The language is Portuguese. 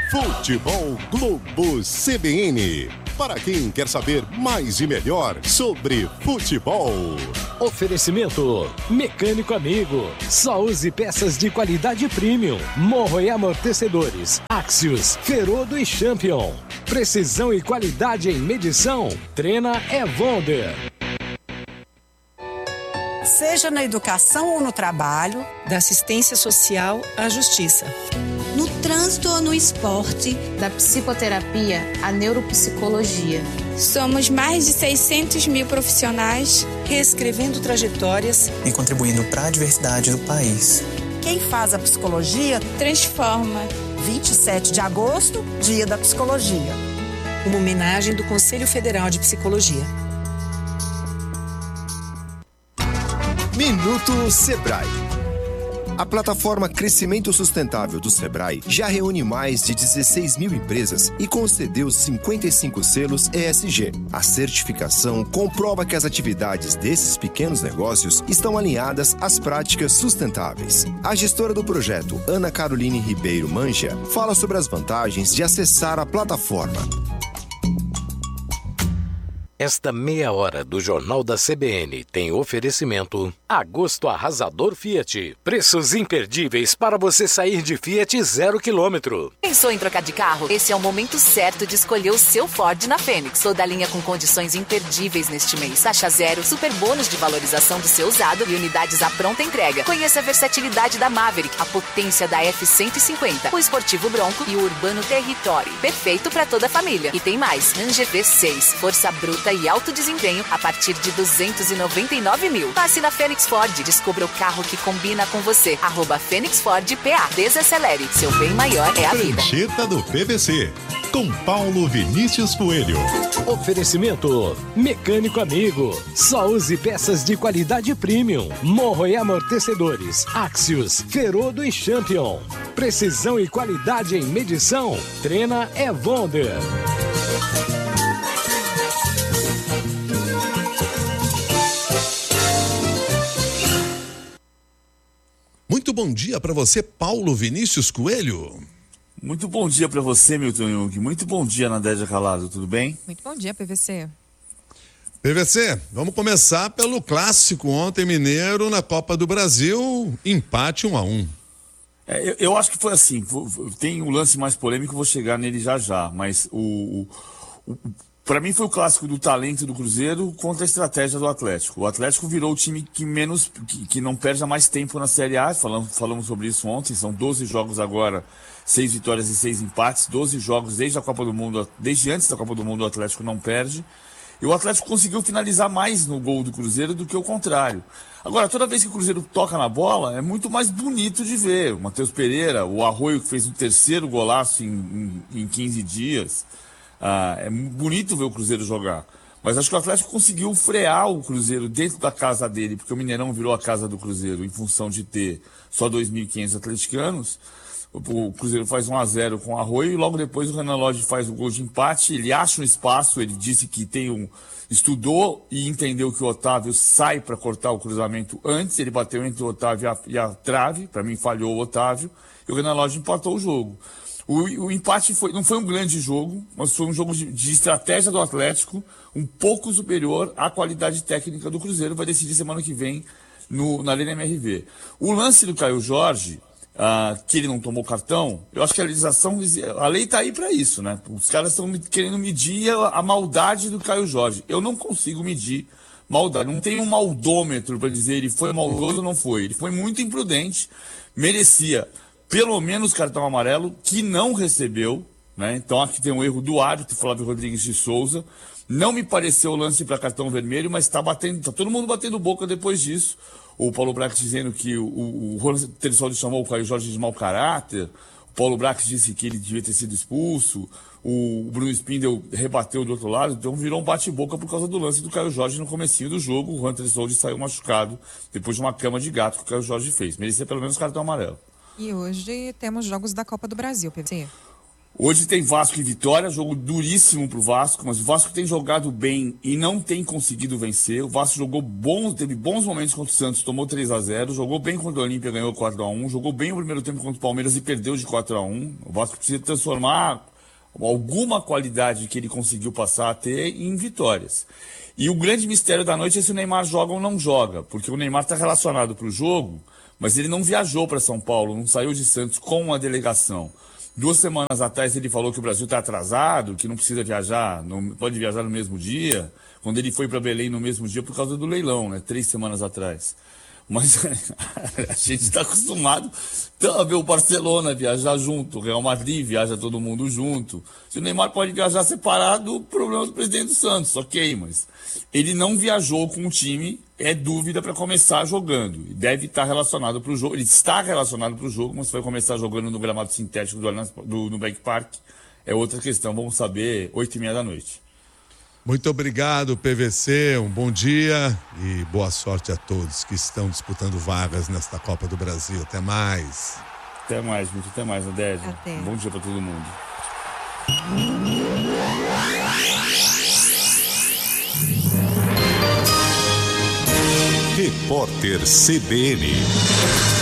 Futebol Globo CBN. Para quem quer saber mais e melhor sobre futebol. Oferecimento Mecânico Amigo. Só use peças de qualidade premium. Morro e amortecedores. Axios, Ferodo e Champion. Precisão e qualidade em medição. Treina Evonder. Seja na educação ou no trabalho, da assistência social à justiça. No trânsito ou no esporte, da psicoterapia à neuropsicologia. Somos mais de 600 mil profissionais reescrevendo trajetórias e contribuindo para a diversidade do país. Quem faz a psicologia transforma. 27 de agosto, Dia da Psicologia. Uma homenagem do Conselho Federal de Psicologia. Minuto Sebrae. A plataforma Crescimento Sustentável do Sebrae já reúne mais de 16 mil empresas e concedeu 55 selos ESG. A certificação comprova que as atividades desses pequenos negócios estão alinhadas às práticas sustentáveis. A gestora do projeto, Ana Caroline Ribeiro Mancha, fala sobre as vantagens de acessar a plataforma. Esta meia hora do Jornal da CBN tem oferecimento Agosto Arrasador Fiat. Preços imperdíveis para você sair de Fiat 0 km. Pensou em trocar de carro? Esse é o momento certo de escolher o seu Ford na Fênix. Toda a linha com condições imperdíveis neste mês. Taxa zero, super bônus de valorização do seu usado e unidades à pronta entrega. Conheça a versatilidade da Maverick, a potência da F-150, o esportivo Bronco e o urbano Territory. Perfeito para toda a família. E tem mais, Ranger V6, força bruta e alto desempenho a partir de 299 mil. Passe na Fênix Ford, descubra o carro que combina com você. @Fênix Ford PA. Desacelere, seu bem maior é a vida. Prancheta do PVC, com Paulo Vinícius Coelho. Oferecimento Mecânico Amigo. Só use peças de qualidade premium. Morro e amortecedores. Axios, Ferodo e Champion. Precisão e qualidade em medição. Treina Evonder. Muito bom dia para você, Paulo Vinícius Coelho. Muito bom dia para você, Milton Jung. Muito bom dia, Nadédia Calado. Tudo bem? Muito bom dia, PVC. PVC, vamos começar pelo clássico ontem mineiro na Copa do Brasil, empate 1-1. Eu acho que foi assim, tem um lance mais polêmico, vou chegar nele já, mas para mim foi o clássico do talento do Cruzeiro contra a estratégia do Atlético. O Atlético virou o time que não perde há mais tempo na Série A, falamos sobre isso ontem, são 12 jogos agora, 6 vitórias e 6 empates, 12 jogos desde a Copa do Mundo, desde antes da Copa do Mundo o Atlético não perde. E o Atlético conseguiu finalizar mais no gol do Cruzeiro do que o contrário. Agora, toda vez que o Cruzeiro toca na bola, é muito mais bonito de ver. O Matheus Pereira, o Arroio que fez o terceiro golaço em 15 dias. É bonito ver o Cruzeiro jogar. Mas acho que o Atlético conseguiu frear o Cruzeiro dentro da casa dele, porque o Mineirão virou a casa do Cruzeiro em função de ter só 2.500 atleticanos. O Cruzeiro faz 1-0 com o Arroio e logo depois o Renan Lodge faz o gol de empate. Ele acha um espaço, ele disse que estudou e entendeu que o Otávio sai para cortar o cruzamento antes. Ele bateu entre o Otávio e a trave, para mim falhou o Otávio, e o Renan Lodge empatou o jogo. O empate não foi um grande jogo, mas foi um jogo de estratégia do Atlético, um pouco superior à qualidade técnica do Cruzeiro. Vai decidir semana que vem na Arena MRV. O lance do Caio Jorge, que ele não tomou cartão, eu acho que a lei está aí para isso, né? Os caras estão querendo medir a maldade do Caio Jorge. Eu não consigo medir maldade. Não tem um maldômetro para dizer ele foi maldoso ou não foi. Ele foi muito imprudente, merecia pelo menos cartão amarelo, que não recebeu, né? Então aqui tem um erro do árbitro, Flávio Rodrigues de Souza. Não me pareceu o lance para cartão vermelho, mas tá todo mundo batendo boca depois disso. O Paulo Brax dizendo que o Ronald Terzoldi chamou o Caio Jorge de mau caráter. O Paulo Brax disse que ele devia ter sido expulso. O Bruno Spindel rebateu do outro lado. Então virou um bate-boca por causa do lance do Caio Jorge no comecinho do jogo. O Ronald Terzoldi saiu machucado depois de uma cama de gato que o Caio Jorge fez. Merecia pelo menos cartão amarelo. E hoje temos jogos da Copa do Brasil, PVC. Hoje tem Vasco e Vitória, jogo duríssimo pro Vasco, mas o Vasco tem jogado bem e não tem conseguido vencer. O Vasco jogou teve bons momentos contra o Santos, tomou 3-0, jogou bem contra o Olímpia, ganhou 4-1, jogou bem o primeiro tempo contra o Palmeiras e perdeu de 4-1. O Vasco precisa transformar alguma qualidade que ele conseguiu passar a ter em vitórias. E o grande mistério da noite é se o Neymar joga ou não joga, porque o Neymar está relacionado pro jogo, mas ele não viajou para São Paulo, não saiu de Santos com a delegação. 2 semanas atrás ele falou que o Brasil está atrasado, que não precisa viajar, não pode viajar no mesmo dia, quando ele foi para Belém no mesmo dia por causa do leilão, né? 3 semanas atrás. Mas a gente está acostumado a ver o Barcelona viajar junto, o Real Madrid viaja todo mundo junto. Se o Neymar pode viajar separado, o problema do presidente do Santos, ok, mas ele não viajou com o time, é dúvida para começar jogando. Deve estar relacionado para o jogo, ele está relacionado para o jogo, mas vai começar jogando no gramado sintético do Nubank Park, é outra questão, vamos saber 8h30 da noite. Muito obrigado, PVC, um bom dia e boa sorte a todos que estão disputando vagas nesta Copa do Brasil. Até mais. Até mais, muito até mais, Adélia. Um bom dia para todo mundo. Repórter CBN.